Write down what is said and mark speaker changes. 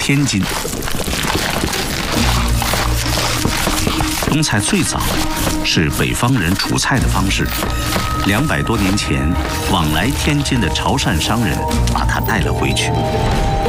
Speaker 1: 天津。冬菜最早是北方人煮菜的方式，200多年前，往来天津的潮汕商人把它带了回去。